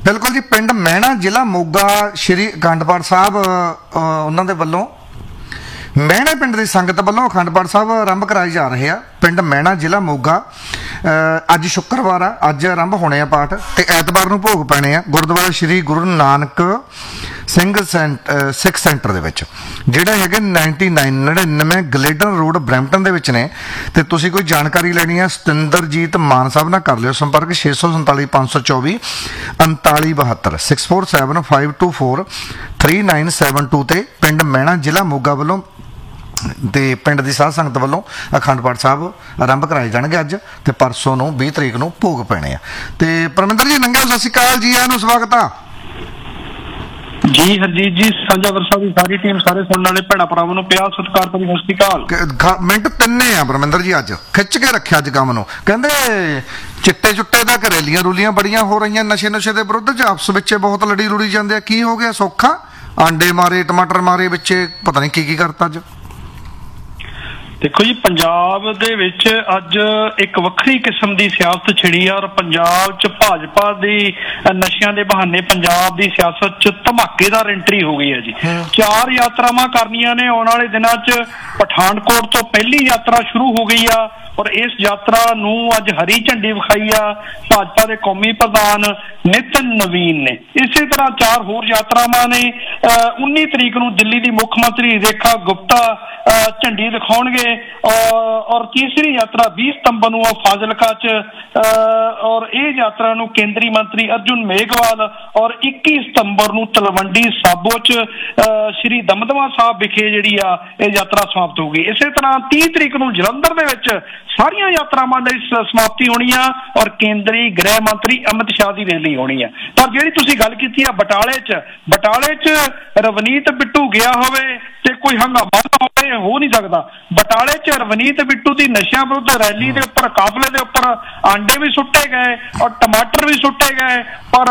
ਬਿਲਕੁਲ ਜੀ। ਪਿੰਡ ਮਹਿਣਾ, ਜ਼ਿਲ੍ਹਾ ਮੋਗਾ, ਸ਼੍ਰੀ ਅਖੰਡ ਪਾਠ ਸਾਹਿਬ ਉਹਨਾਂ ਦੇ ਵੱਲੋਂ ਮਹਿਣਾ ਪਿੰਡ ਦੀ ਸੰਗਤ ਵੱਲੋਂ ਅਖੰਡ ਪਾਠ ਸਾਹਿਬ ਆਰੰਭ ਕਰਾਏ ਜਾ ਰਹੇ ਆ। ਪਿੰਡ ਮਹਿਣਾ, ਜ਼ਿਲ੍ਹਾ ਮੋਗਾ। ਅੱਜ ਸ਼ੁੱਕਰਵਾਰ ਆ, ਅੱਜ ਆਰੰਭ ਹੋਣੇ ਆ ਪਾਠ ਤੇ ਐਤਵਾਰ ਨੂੰ ਭੋਗ ਪੈਣੇ ਆ ਗੁਰਦੁਆਰਾ ਸ਼੍ਰੀ ਗੁਰੂ ਨਾਨਕ ਸਿੰਘ ਸਿੱਖ ਸੈਂਟਰ ਦੇ ਵਿੱਚ, ਜਿਹੜਾ ਹੈਗੇ 99 ਗਲੇਡਨ ਰੋਡ ਬਰੈਂਪਟਨ ਦੇ ਵਿੱਚ ਨੇ। ਤੇ ਤੁਸੀਂ ਕੋਈ ਜਾਣਕਾਰੀ ਲੈਣੀ ਆ ਸਤਿੰਦਰਜੀਤ ਮਾਨ ਸਾਹਿਬ ਨਾਲ ਕਰ ਲਿਓ ਸੰਪਰਕ 647 524 3972 647 524 3972 ਤੇ। ਪਿੰਡ ਮਹਿਣਾ, ਜ਼ਿਲ੍ਹਾ ਮੋਗਾ ਵੱਲੋਂ ਤੇ ਪਿੰਡ ਦੀ ਸਾਧ ਸੰਗਤ ਵੱਲੋਂ ਅਖੰਡ ਪਾਠ ਸਾਹਿਬ ਆਰੰਭ ਕਰਾਏ ਜਾਣਗੇ ਅੱਜ ਤੇ ਪਰਸੋਂ ਨੂੰ 20 ਤਰੀਕ ਨੂੰ ਭੋਗ ਪੈਣੇ ਆ। ਤੇ ਪਰਮਿੰਦਰ ਜੀ ਨੰਗਿਓ ਸਤਿ ਸ਼੍ਰੀ ਅਕਾਲ ਜੀ, ਆਇਆਂ ਨੂੰ ਸਵਾਗਤ ਆ ਜੀ। ਹਰਜੀਤ ਜੀ, ਸਾਂਝਾ ਵਰਸਾ ਦੀ ਸਾਰੀ ਟੀਮ, ਸਾਰੇ ਸੁਣਨ ਵਾਲੇ ਭੈਣਾਂ ਭਰਾਵਾਂ ਨੂੰ ਪਿਆਰ ਸਤਿਕਾਰ ਭਰੀ ਸਤਿ ਸ਼੍ਰੀ ਅਕਾਲ। ਮਿੰਟ ਤਿੰਨੇ ਆ ਪਰਮਿੰਦਰ ਜੀ, ਅੱਜ ਖਿੱਚ ਕੇ ਰੱਖਿਆ ਅੱਜ ਕੰਮ ਨੂੰ। ਕਹਿੰਦੇ ਚਿੱਟੇ ਚੁੱਟੇ ਦਾ ਘਰੇਲੀਆਂ ਰੂਲੀਆਂ ਬੜੀਆਂ ਹੋ ਰਹੀਆਂ, ਨਸ਼ੇ ਦੇ ਵਿਰੁੱਧ ਚ ਆਪਸ ਵਿੱਚ ਬਹੁਤ ਲੜੀ ਜਾਂਦੇ ਆ। ਕੀ ਹੋ ਗਿਆ ਸੌਖਾ? ਆਂਡੇ ਮਾਰੇ, ਟਮਾਟਰ ਮਾਰੇ, ਵਿੱਚੇ ਪਤਾ ਨਹੀਂ ਕੀ ਕਰਤਾ ਅੱਜ। ਦੇਖੋ ਜੀ, ਪੰਜਾਬ ਦੇ ਵਿੱਚ ਅੱਜ ਇੱਕ ਵੱਖਰੀ ਕਿਸਮ ਦੀ ਸਿਆਸਤ ਛਿੜੀ ਆ ਔਰ ਪੰਜਾਬ 'ਚ ਭਾਜਪਾ ਦੀ ਨਸ਼ਿਆਂ ਦੇ ਬਹਾਨੇ ਪੰਜਾਬ ਦੀ ਸਿਆਸਤ 'ਚ ਧਮਾਕੇਦਾਰ ਐਂਟਰੀ ਹੋ ਗਈ ਹੈ ਜੀ। 4 ਯਾਤਰਾਵਾਂ ਕਰਨੀਆਂ ਨੇ ਆਉਣ ਵਾਲੇ ਦਿਨਾਂ 'ਚ। ਪਠਾਨਕੋਟ ਤੋਂ ਪਹਿਲੀ ਯਾਤਰਾ ਸ਼ੁਰੂ ਹੋ ਗਈ ਆ ਔਰ ਇਸ ਯਾਤਰਾ ਨੂੰ ਅੱਜ ਹਰੀ ਝੰਡੀ ਵਿਖਾਈ ਆ ਭਾਜਪਾ ਦੇ ਕੌਮੀ ਪ੍ਰਧਾਨ ਨਿਤਿਨ ਨਵੀਨ ਨੇ। ਇਸੇ ਤਰ੍ਹਾਂ 4 ਹੋਰ ਯਾਤਰਾਵਾਂ ਨੇ। 19 ਤਰੀਕ ਨੂੰ ਦਿੱਲੀ ਦੀ ਮੁੱਖ ਮੰਤਰੀ ਰੇਖਾ ਗੁਪਤਾ ਝੰਡੀ ਦਿਖਾਉਣਗੇ ਔਰ ਤੀਸਰੀ ਯਾਤਰਾ 20 ਸਤੰਬਰ ਨੂੰ ਫਾਜ਼ਿਲਕਾ 'ਚ ਔਰ ਇਹ ਯਾਤਰਾ ਨੂੰ ਕੇਂਦਰੀ ਮੰਤਰੀ ਅਰਜੁਨ ਮੇਘਵਾਲ ਔਰ 21 ਸਤੰਬਰ ਨੂੰ ਤਲਵੰਡੀ ਸਾਬੋ 'ਚ ਸ਼੍ਰੀ ਦਮਦਮਾ ਸਾਹਿਬ ਵਿਖੇ ਜਿਹੜੀ ਆ ਇਹ ਯਾਤਰਾ ਸਮਾਪਤ ਹੋਊਗੀ। ਇਸੇ ਤਰ੍ਹਾਂ 30 ਤਰੀਕ ਨੂੰ ਜਲੰਧਰ ਦੇ ਵਿੱਚ ਸਾਰੀਆਂ ਯਾਤਰਾਵਾਂ ਦੀ ਸਮਾਪਤੀ ਹੋਣੀ ਆ ਔਰ ਕੇਂਦਰੀ ਗ੍ਰਹਿ ਮੰਤਰੀ ਅਮਿਤ ਸ਼ਾਹ ਦੀ ਰੈਲੀ ਹੋਣੀ ਆ। ਪਰ ਜਿਹੜੀ ਤੁਸੀਂ ਗੱਲ ਕੀਤੀ ਆ ਬਟਾਲੇ 'ਚ ਰਵਨੀਤ ਬਿੱਟੂ ਗਿਆ ਹੋਵੇ ਤੇ ਕੋਈ ਹੰਗਾਮਾ ਨਾ ਹੋਵੇ, ਹੋ ਨਹੀਂ ਸਕਦਾ। ਬਟਾਲੇ 'ਚ ਰਵਨੀਤ ਬਿੱਟੂ ਦੀ ਨਸ਼ਿਆਂ ਵਿਰੁੱਧ ਰੈਲੀ ਦੇ ਉੱਪਰ ਕਾਫਲੇ ਦੇ ਉੱਪਰ ਆਂਡੇ ਵੀ ਸੁੱਟੇ ਗਏ ਔਰ ਟਮਾਟਰ ਵੀ ਸੁੱਟੇ ਗਏ, ਪਰ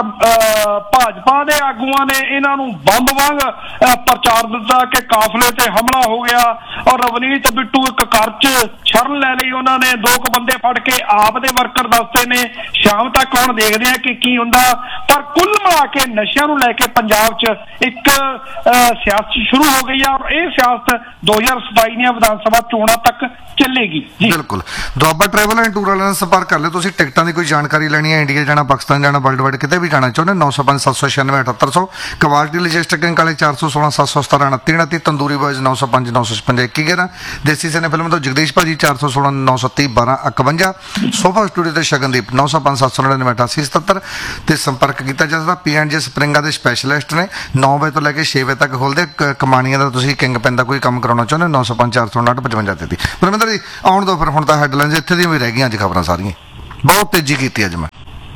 ਭਾਜਪਾ ਦੇ ਆਗੂਆਂ ਨੇ ਇਹਨਾਂ ਨੂੰ ਬੰਬ ਵਾਂਗ ਪ੍ਰਚਾਰ ਦਿੱਤਾ ਕਿ ਕਾਫਲੇ ਤੇ ਹਮਲਾ ਹੋ ਗਿਆ ਔਰ ਰਵਨੀਤ ਬਿੱਟੂ ਇੱਕ ਘਰ 'ਚ ਸ਼ਰਨ ਲੈ ਲਈ। ਉਹਨਾਂ ਨੇ 2 ਬੰਦੇ ਫੜ ਕੇ ਆਪ ਦੇ ਵਰਕਰ ਦੱਸਦੇ ਨੇ। ਸ਼ਾਮ ਤੱਕ ਹੁਣ ਦੇਖਦੇ ਆ ਕਿ ਕੀ ਹੁੰਦਾ। ਪਰ ਕੁੱਲ ਮਿਲਾ ਕੇ ਨਸ਼ਿਆਂ ਨੂੰ ਲੈ ਕੇ ਪੰਜਾਬ 'ਚ ਇੱਕ ਸਿਆਸਤ ਸ਼ੁਰੂ ਹੋ ਗਈ ਆ ਔਰ ਇਹ ਸਿਆਸਤ 2027 ਦੀਆਂ ਵਿਧਾਨ ਸਭਾ ਚੋਣਾਂ ਤੱਕ ਚੱਲੇਗੀ ਜੀ। ਬਿਲਕੁਲ। ਦੁਆਬਾ ਟਰੈਵਲ ਐਂਡ ਟੂਰ ਵਾਲਿਆਂ ਨਾਲ ਸੰਪਰਕ ਕਰ ਲਿਓ ਤੁਸੀਂ। ਟਿਕਟਾਂ ਦੀ ਕੋਈ ਜਾਣਕਾਰੀ ਲੈਣੀ ਹੈ, ਇੰਡੀਆ ਜਾਣਾ, ਪਾਕਿਸਤਾਨ ਜਾਣਾ, ਵਰਲਡ ਵਾਈਡ ਕਿਤੇ ਵੀ ਜਾਣਾ ਚਾਹੁੰਦੇ 905 796 7800। ਕਵਾਲਟੀ ਲੌਜਿਸਟਿਕ ਵਾਲੇ 416 717 29 29। ਤੰਦੂਰੀ ਬॉयਜ਼ 905 956 2111। ਦੇਸੀ ਸਿਨੇ ਫਿਲਮ ਤੋਂ ਜਗਦੀਸ਼ ਭਾਜੀ 416 930 12 51। ਸੋਫਾ ਸਟੂਡੀਓ ਤੇ ਸ਼ਗਨਦੀਪ 905 799 88 77 ਤੇ ਸੰਪਰਕ ਕੀਤਾ ਜਾ ਸਕਦਾ। P&J ਸਪਰਿੰਗਾਂ ਦੇ ਸਪੈਸ਼ਲਿਸਟ ਨੇ 9 ਵਜੇ ਤੋਂ ਲੈ ਕੇ 6 ਵਜੇ ਤੱਕ ਖੋਲਦੇ। ਕਮਾਣੀਆਂ ਦਾ ਤੁਸੀਂ ਕਿੰਗ ਪੈਨ ਦਾ ਕੋਈ ਕੰਮ ਕਰਾਉਣਾ ਚਾਹੁੰਦੇ 905 459 55 33। ਪਰਮਿੰਦਰ ਜੀ ਆਉਣ ਦੋ ਫਿਰ, ਹੁਣ ਤਾਂ ਹੈਡਲਾਈਨਸ ਇੱਥੇ ਦੀਆਂ ਵੀ ਰਹਿ ਗਈਆਂ ਅੱਜ, ਖਬਰਾਂ ਸਾਰੀਆਂ ਬਹੁਤ ਤੇਜ਼ੀ ਕੀਤੀ ਅੱਜ ਮੈਂ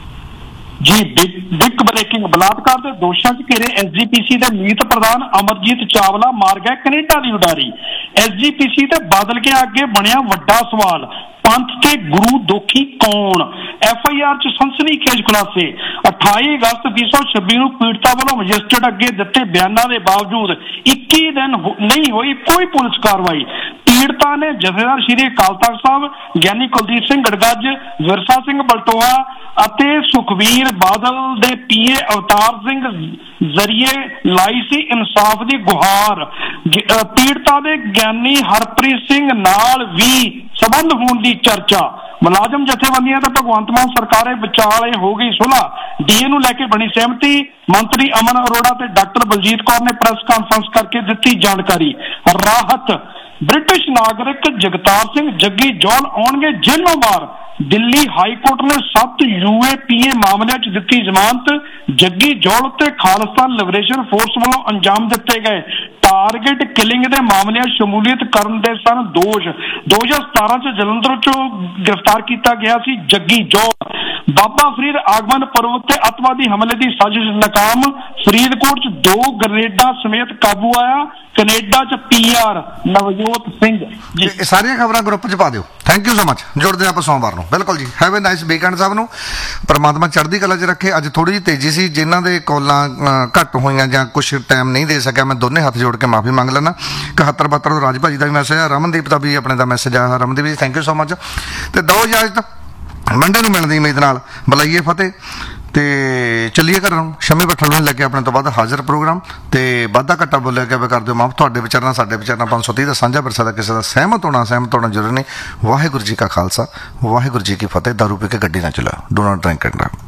ਜੀ। Big breaking. ਬਲਾਤਕਾਰ ਦੇ ਦੋਸ਼ਾਂ 'ਚ ਘਿਰੇ SGPC ਦੇ ਮੀਤ ਪ੍ਰਧਾਨ ਅਮਰਜੀਤ ਚਾਵਲਾ ਮਾਰ ਗਿਆ ਕੈਨੇਡਾ ਦੀ ਉਡਾਰੀ। SGPC ਤੇ ਬਾਦਲ ਕੇ ਅੱਗੇ ਬਣਿਆ ਵੱਡਾ ਸਵਾਲ, ਪੰਥ ਤੇ ਗੁਰੂ ਦੋਖੀ ਕੌਣ? FIR 'ਚ ਸਨਸਨੀਖੇਜ ਖੁਲਾਸੇ। 28 ਅਗਸਤ 2026 ਨੂੰ ਪੀੜਤਾ ਵੱਲੋਂ ਮੈਜਿਸਟਰੇਟ ਅੱਗੇ ਦਿੱਤੇ ਬਿਆਨਾਂ ਦੇ ਬਾਵਜੂਦ 21 ਦਿਨ ਨਹੀਂ ਹੋਈ ਕੋਈ ਪੁਲਿਸ ਕਾਰਵਾਈ। ਪੀੜਤਾ ਨੇ ਜਥੇਦਾਰ ਸ਼੍ਰੀ ਅਕਾਲ ਤਖ਼ਤ ਸਾਹਿਬ ਗਿਆਨੀ ਕੁਲਦੀਪ ਸਿੰਘ ਗੜਗੱਜ, ਵਿਰਸਾ ਸਿੰਘ ਬਲਟੋਆ ਅਤੇ ਸੁਖਬੀਰ ਬਾਦਲ ਦੇ PA ਅਵਤਾਰ ਸਿੰਘ ਜ਼ਰੀਏ ਲਾਈ ਸੀ ਇਨਸਾਫ ਦੀ ਗੁਹਾਰ। ਪੀੜਤਾ ਦੇ ਗਿਆਨੀ ਹਰਪ੍ਰੀਤ ਸਿੰਘ ਨਾਲ ਵੀ ਸਬੰਧ ਹੋਣ ਦੀ ਚਰਚਾ। ਮੁਲਾਜ਼ਮ ਜਥੇਬੰਦੀਆਂ ਤੇ ਭਗਵੰਤ ਮਾਨ ਸਰਕਾਰੇ ਵਿਚਾਲੇ ਹੋ ਗਈ ਸੁਲ੍ਹਾ। DA ਨੂੰ ਲੈ ਕੇ ਬਣੀ ਸਹਿਮਤੀ। ਮੰਤਰੀ ਅਮਨ ਅਰੋੜਾ ਤੇ ਡਾਕਟਰ ਬਲਜੀਤ ਕੌਰ ਨੇ ਪ੍ਰੈਸ ਕਾਨਫਰੰਸ ਕਰਕੇ ਦਿੱਤੀ ਜਾਣਕਾਰੀ। ਰਾਹਤ। ਬ੍ਰਿਟਿਸ਼ ਨਾਗਰਿਕ ਜਗਤਾਰ ਸਿੰਘ ਜੱਗੀ ਜੌਲ ਆਉਣਗੇ ਜੇਲੋਂ ਬਾਹਰ। ਦਿੱਲੀ ਹਾਈ ਕੋਰਟ ਨੇ 7 UAPA ਮਾਮਲਿਆਂ 'ਚ ਦਿੱਤੀ ਜ਼ਮਾਨਤ। ਜੱਗੀ ਜੌਲ ਤੇ ਖਾਲਿਸਤਾਨ ਲਿਬਰੇਸ਼ਨ ਫੋਰਸ ਵੱਲੋਂ ਅੰਜਾਮ ਦਿੱਤੇ ਗਏ ਟਾਰਗੇਟ ਕਿਲਿੰਗ ਦੇ ਮਾਮਲਿਆਂ ਸ਼ਮੂਲੀਅਤ ਕਰਨ ਦੇ ਸਨ ਦੋਸ਼। 2017 'ਚ ਜਲੰਧਰ 'ਚੋਂ ਗ੍ਰਿਫਤਾਰ ਕੀਤਾ ਗਿਆ ਸੀ ਜੱਗੀ ਜੌਲ। ਬਾਬਾ ਫਰੀਦ ਆਗਮਨ ਪਰਵਤ ਤੇ ਅੱਤਵਾਦੀ ਹਮਲੇ ਦੀ ਸਾਜ਼ਿਸ਼ ਨਾਕਾਮ। ਫਰੀਦਕੋਟ 'ਚ 2 ਗ੍ਰੇਨੇਡਾਂ ਸਮੇਤ ਕਾਬੂ ਆਇਆ। ਕੈਨੇਡਾ 'ਚ PR ਨਵਜੋਤ ਸਿੰਘ ਜੀ। ਸਾਰੀਆਂ ਖਬਰਾਂ ਗਰੁੱਪ 'ਚ ਪਾ ਦਿਓ। Thank you so much. ਜੁੜਦੇ ਆਪਾਂ ਸੋਮਵਾਰ ਨੂੰ। ਬਿਲਕੁਲ ਜੀ। ਹੈਵ ਏ ਨਾਈਸ ਵੀਕਐਂਡ ਸਭ ਨੂੰ। ਪਰਮਾਤਮਾ ਚੜ੍ਹਦੀ ਕਲਾ 'ਚ ਰੱਖੇ। ਅੱਜ ਥੋੜ੍ਹੀ ਜਿਹੀ ਤੇਜ਼ੀ ਸੀ, ਜਿਨ੍ਹਾਂ ਦੇ ਕਾਲਾਂ ਘੱਟ ਹੋਈਆਂ ਜਾਂ ਕੁਛ ਟਾਈਮ ਨਹੀਂ ਦੇ ਸਕਿਆ, ਮੈਂ ਦੋਨੇ ਹੱਥ ਜੋੜ ਕੇ ਮਾਫੀ ਮੰਗ ਲੈਣਾ। 71 72 ਤੋਂ ਰਾਜ ਭਾਜੀ ਦਾ ਵੀ ਮੈਸੇਜ ਆ, ਰਮਨਦੀਪ ਦਾ ਵੀ ਆਪਣੇ ਦਾ ਮੈਸੇਜ ਆਇਆ। ਰਮਨਦੀਪ ਜੀ ਥੈਂਕ ਯੂ ਸੋ ਮਚ। ਤੇ ਦੋ ਇਜਾਜ਼ਤ, ਮੰਡੇ ਨੂੰ ਮਿਲਣ ਦੀ ਉਮੀਦ ਨਾਲ ਬੁਲਾਈਏ ਫਤਿਹ। ਤੇ ਚੱਲੀਏ ਘਰਾਂ ਨੂੰ। ਸ਼ਮੀ ਬੱਠਲ ਨੂੰ ਲੈ ਕੇ ਆਪਣੇ ਤੋਂ ਬਾਅਦ ਹਾਜ਼ਰ ਪ੍ਰੋਗਰਾਮ ਤੇ ਵਾਧਾ ਘੱਟਾ ਬੋਲਿਆ ਗਿਆ ਵੇ ਕਰ ਦਿਓ ਮਾਫ। ਤੁਹਾਡੇ ਵਿਚਾਰਨਾ ਸਾਡੇ ਵਿਚਾਰਨਾ 530 ਦਾ ਸਾਂਝਾ ਵਿਰਸਾ ਦਾ ਕਿਸੇ ਦਾ ਸਹਿਮਤ ਹੋਣਾ ਜ਼ਰੂਰੀ ਨਹੀਂ। ਵਾਹਿਗੁਰੂ ਜੀ ਕਾ ਖਾਲਸਾ, ਵਾਹਿਗੁਰੂ ਜੀ ਕੀ ਫਤਿਹ। ਦਾਰੂ ਪੀ ਕੇ ਗੱਡੀ ਨਾ ਚਲਾਓ। Do not drink and drive.